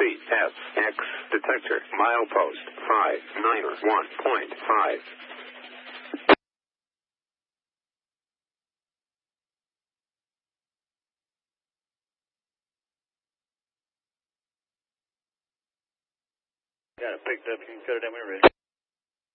CSX detector, milepost 591.5. Got it picked up. You can cut it down when you're ready.